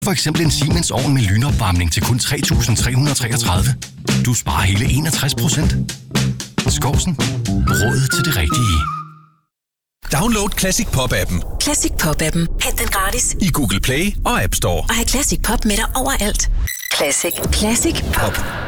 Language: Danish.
For eksempel en Siemens ovn med lynopvarmning til kun 3.333. Du sparer hele 61%. Skovsen. Råd til det rigtige. Download Classic Pop-appen. Classic Pop-appen. Hent den gratis I Google Play og App Store. Og have Classic Pop med dig overalt. Classic. Classic Pop.